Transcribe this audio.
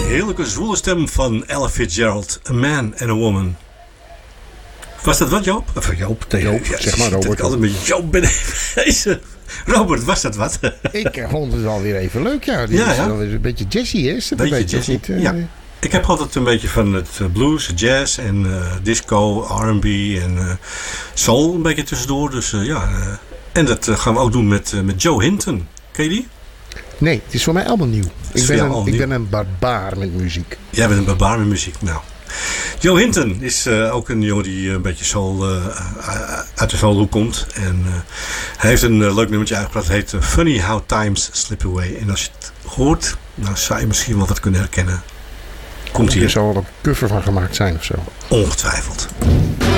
heerlijke zwoele stem van Ella Fitzgerald. A Man and a Woman. Was dat wat, Joop? Of Joop, Joop. Ja, zeg maar Robert. Ik altijd met Joop ben even. Robert, was dat wat? Ik vond het alweer even leuk, ja. Dit is wel weer een beetje jazzy, hè? Is het een beetje jazzy, niet, ja. Ik heb altijd een beetje van het blues, jazz en disco, R&B en soul een beetje tussendoor. Dus en dat gaan we ook doen met Joe Hinton. Ken je die? Nee, het is voor mij allemaal nieuw. Ik ben een barbaar met muziek. Jij bent een barbaar met muziek, nou. Joe Hinton is ook een jongen die een beetje soul, uit de soulhoek komt. En hij heeft een leuk nummertje uitgebracht. Het heet Funny How Times Slip Away. En als je het hoort, dan zou je misschien wel wat kunnen herkennen. Komt hier. Er zal wel een cover van gemaakt zijn of zo. Ongetwijfeld.